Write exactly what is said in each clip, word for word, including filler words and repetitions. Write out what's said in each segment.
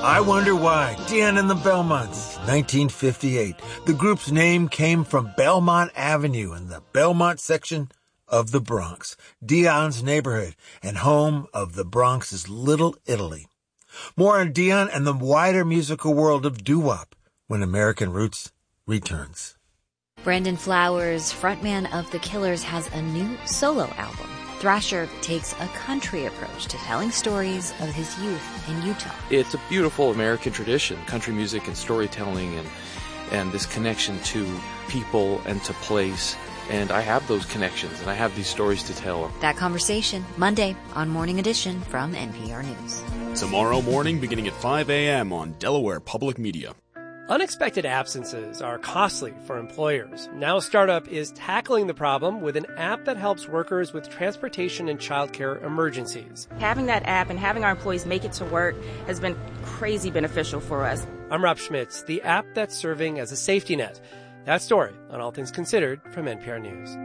I Wonder Why, Dion and the Belmonts, nineteen fifty-eight. The group's name came from Belmont Avenue in the Belmont section of the Bronx, Dion's neighborhood and home of the Bronx's Little Italy. More on Dion and the wider musical world of doo-wop when American Roots returns. Brandon Flowers, frontman of The Killers, has a new solo album. Thrasher takes a country approach to telling stories of his youth in Utah. It's a beautiful American tradition, country music and storytelling and and this connection to people and to place. And I have those connections and I have these stories to tell. That conversation, Monday on Morning Edition from N P R News. Tomorrow morning beginning at five a.m. on Delaware Public Media. Unexpected absences are costly for employers. Now Startup is tackling the problem with an app that helps workers with transportation and childcare emergencies. Having that app and having our employees make it to work has been crazy beneficial for us. I'm Rob Schmitz, the app that's serving as a safety net. That story on All Things Considered from N P R News.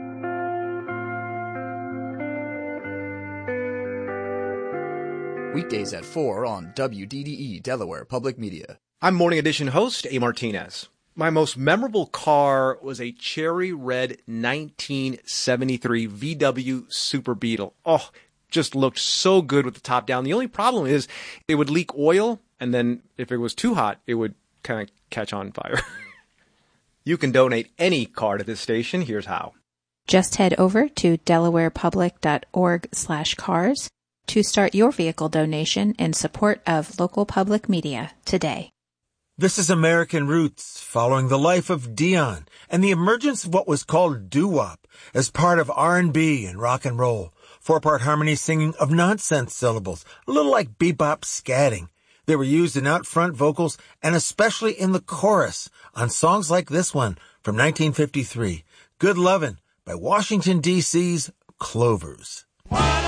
Weekdays at four on W D D E Delaware Public Media. I'm Morning Edition host A. Martinez. My most memorable car was a cherry red nineteen seventy-three V W Super Beetle. Oh, just looked so good with the top down. The only problem is it would leak oil, and then if it was too hot, it would kind of catch on fire. You can donate any car to this station. Here's how. Just head over to delawarepublic.org slash cars to start your vehicle donation in support of local public media today. This is American Roots, following the life of Dion and the emergence of what was called doo-wop as part of R and B and rock and roll. Four-part harmony singing of nonsense syllables, a little like bebop scatting. They were used in out-front vocals and especially in the chorus on songs like this one from nineteen fifty-three, Good Lovin' by Washington, D C's Clovers.